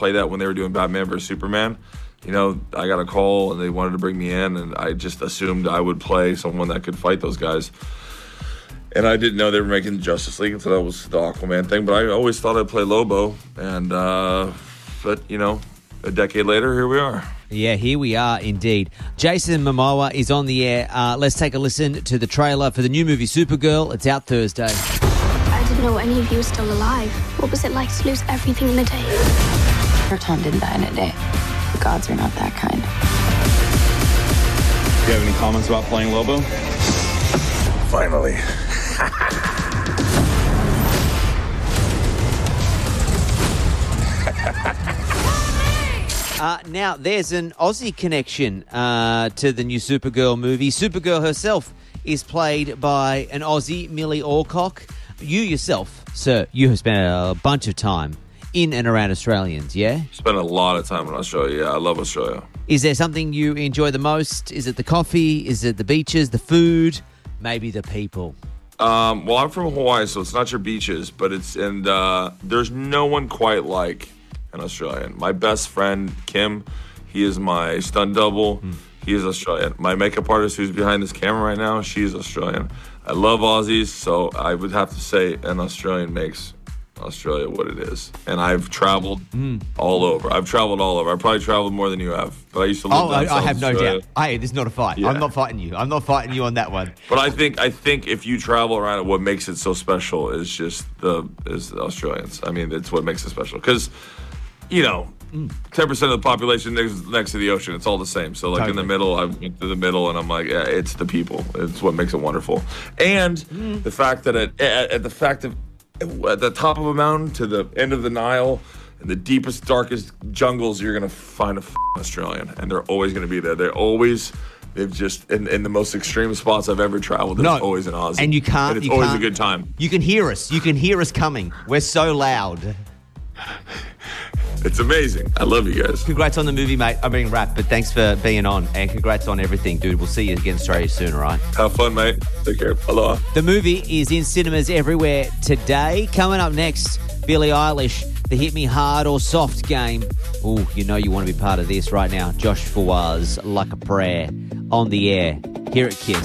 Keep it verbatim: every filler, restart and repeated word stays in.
play that when they were doing Batman versus Superman. You know, I got a call and they wanted to bring me in, and I just assumed I would play someone that could fight those guys. And I didn't know they were making Justice League until that was the Aquaman thing, but I always thought I'd play Lobo. And, uh, but, you know, a decade later, here we are. Yeah, here we are indeed. Jason Momoa is on the air. Uh, let's take a listen to the trailer for the new movie Supergirl. It's out Thursday. I didn't know any of you were still alive. What was it like to lose everything in a day? Krypton didn't die in a day. The gods are not that kind. Do you have any comments about playing Lobo? Finally. Uh, now, there's an Aussie connection uh, to the new Supergirl movie. Supergirl herself is played by an Aussie, Millie Alcock. You yourself, sir, you have spent a bunch of time in and around Australians, yeah? Spent a lot of time in Australia. Yeah, I love Australia. Is there something you enjoy the most? Is it the coffee? Is it the beaches, the food? Maybe the people? Um, well, I'm from Hawaii, so it's not your beaches, but it's, and uh, there's no one quite like an Australian. My best friend, Kim, he is my stunt double. Mm. He is Australian. My makeup artist who's behind this camera right now, she's Australian. I love Aussies, so I would have to say an Australian makes Australia what it is. And I've traveled mm. all over. I've traveled all over. I've probably traveled more than you have. But I used to live Oh, down I, I have South no Australia. doubt. Hey, this is not a fight. Yeah. I'm not fighting you. I'm not fighting you on that one. But I think I think if you travel around it, what makes it so special is just the is the Australians. I mean, it's what makes it special. Because, you know, ten percent of the population next, next to the ocean, it's all the same. So, like, totally. In the middle, I went to the middle, and I'm like, yeah, it's the people. It's what makes it wonderful. And mm. the fact that at, at, at the fact of at the top of a mountain to the end of the Nile, in the deepest, darkest jungles, you're going to find a f***ing Australian. And they're always going to be there. They're always... They've just, in, in the most extreme spots I've ever traveled, there's no. always an Aussie. And you can't... And it's you always can't, a good time. You can hear us. You can hear us coming. We're so loud. It's amazing. I love you guys. Congrats on the movie, mate. I'm being wrapped, but thanks for being on. And congrats on everything, dude. We'll see you again in Australia soon, all right? Have fun, mate. Take care. Aloha. The movie is in cinemas everywhere today. Coming up next, Billie Eilish, the Hit Me Hard or Soft game. Oh, you know you want to be part of this right now. Josh Fawaz, Like a Prayer, on the air, here at Kiss.